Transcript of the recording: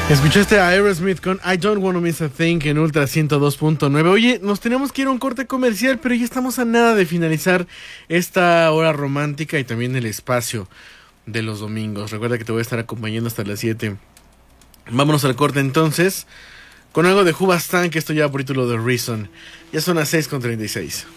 Escuchaste a Aerosmith con I Don't Wanna Miss a Thing en Ultra 102.9. Oye, nos tenemos que ir a un corte comercial, pero ya estamos a nada de finalizar esta hora romántica y también el espacio de los domingos. Recuerda que te voy a estar acompañando hasta las 7. Vámonos al corte entonces, con algo de Hoobastank, que esto ya por título de Reason. Ya son las 6:36.